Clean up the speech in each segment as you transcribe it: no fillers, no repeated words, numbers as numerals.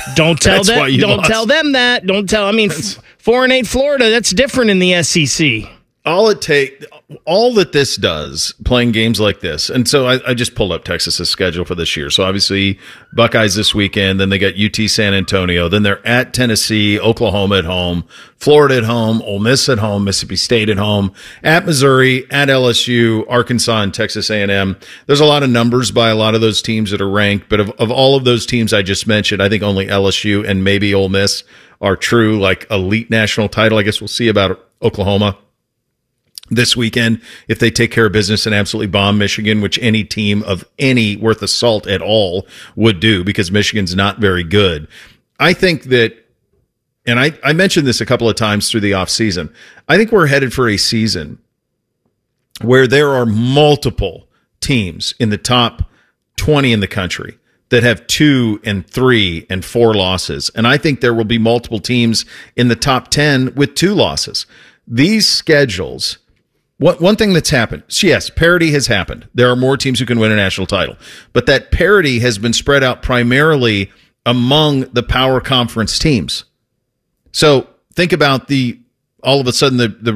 Don't tell them. Don't tell them that. Don't tell. I mean, 4-8 Florida. That's different in the SEC. All that this does, playing games like this, and so I just pulled up Texas's schedule for this year. So obviously Buckeyes this weekend, then they got UT San Antonio, then they're at Tennessee, Oklahoma at home, Florida at home, Ole Miss at home, Mississippi State at home, at Missouri, at LSU, Arkansas, and Texas A&M. There's a lot of numbers by a lot of those teams that are ranked, but of all of those teams I just mentioned, I think only LSU and maybe Ole Miss are true, like elite national title. I guess we'll see about Oklahoma this weekend if they take care of business and absolutely bomb Michigan, which any team of any worth of salt at all would do because Michigan's not very good. I think that, and I mentioned this a couple of times through the offseason, I think we're headed for a season where there are multiple teams in the top 20 in the country that have 2 and 3 and 4 losses. And I think there will be multiple teams in the top 10 with 2 losses. These schedules, one thing that's happened, yes, parity has happened. There are more teams who can win a national title, but that parity has been spread out primarily among the power conference teams. So think about all of a sudden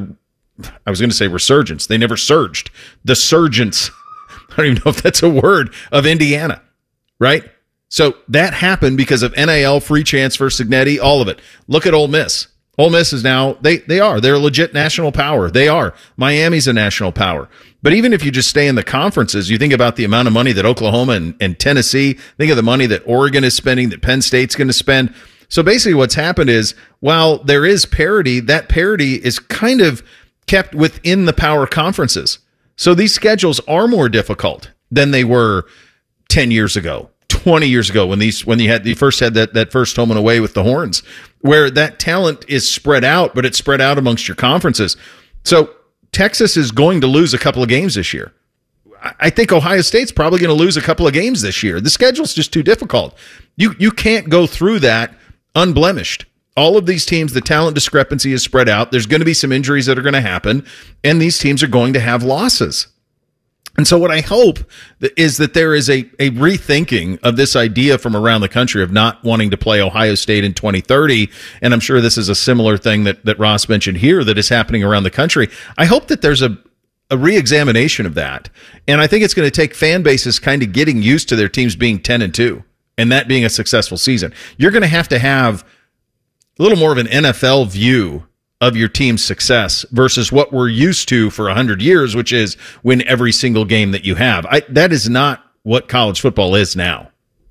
I was going to say resurgence. They never surged. The surgence, I don't even know if that's a word, of Indiana, right? So that happened because of NIL, free transfer, Signetti, all of it. Look at Ole Miss. Ole Miss is now, they're a legit national power. They are. Miami's a national power. But even if you just stay in the conferences, you think about the amount of money that Oklahoma and Tennessee, think of the money that Oregon is spending, that Penn State's going to spend. So basically what's happened is, while there is parity, that parity is kind of kept within the power conferences. So these schedules are more difficult than they were 10 years ago. 20 years ago when you first had that first home and away with the Horns, where that talent is spread out, but it's spread out amongst your conferences. So Texas is going to lose a couple of games this year. I think Ohio State's probably going to lose a couple of games this year. The schedule's just too difficult. You can't go through that unblemished. All of these teams, the talent discrepancy is spread out. There's going to be some injuries that are going to happen, and these teams are going to have losses. And so what I hope is that there is a rethinking of this idea from around the country of not wanting to play Ohio State in 2030. And I'm sure this is a similar thing that Ross mentioned here that is happening around the country. I hope that there's a re-examination of that. And I think it's going to take fan bases kind of getting used to their teams being 10-2 and that being a successful season. You're going to have a little more of an NFL view of your team's success versus what we're used to for 100 years, which is win every single game that you have. That is not what college football is now.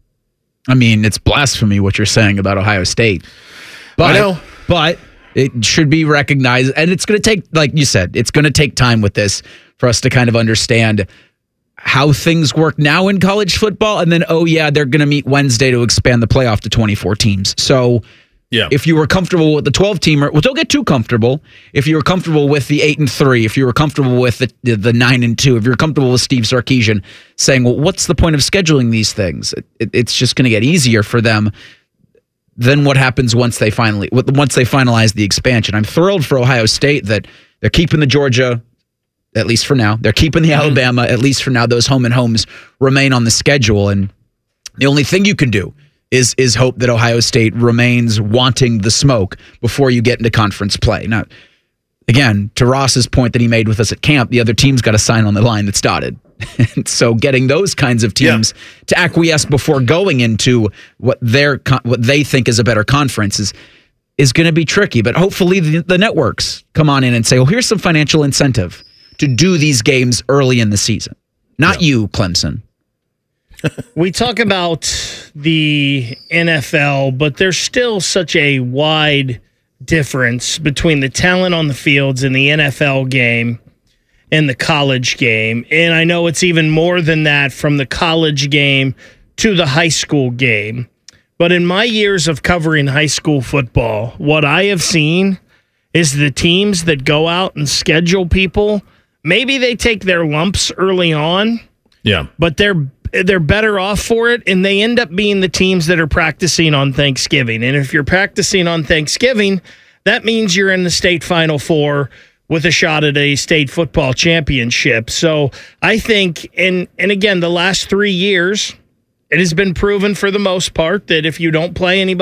I mean, it's blasphemy what you're saying about Ohio State. But, I know. But it should be recognized, and it's going to take, like you said, it's going to take time with this for us to kind of understand how things work now in college football, and then, they're going to meet Wednesday to expand the playoff to 24 teams. So yeah, if you were comfortable with the 12-teamer, well, don't get too comfortable. If you were comfortable with the 8-3, if you were comfortable with the 9-2, if you're comfortable with Steve Sarkisian saying, well, what's the point of scheduling these things? It's just going to get easier for them. Then what happens once they finalize the expansion? I'm thrilled for Ohio State that they're keeping the Georgia, at least for now. They're keeping the Alabama, at least for now. Those home and homes remain on the schedule, and the only thing you can do is hope that Ohio State remains wanting the smoke before you get into conference play. Now, again, to Ross's point that he made with us at camp, the other team's got a sign on the line that's dotted. And so getting those kinds of teams to acquiesce before going into what they think is a better conference is going to be tricky. But hopefully the networks come on in and say, well, here's some financial incentive to do these games early in the season. Not you, Clemson. We talk about the NFL, but there's still such a wide difference between the talent on the fields in the NFL game and the college game. And I know it's even more than that from the college game to the high school game. But in my years of covering high school football, what I have seen is the teams that go out and schedule people, maybe they take their lumps early on, but they're better off for it, and they end up being the teams that are practicing on Thanksgiving. And if you're practicing on Thanksgiving, that means you're in the state Final Four with a shot at a state football championship. So I think, and again, the last 3 years, it has been proven for the most part that if you don't play anybody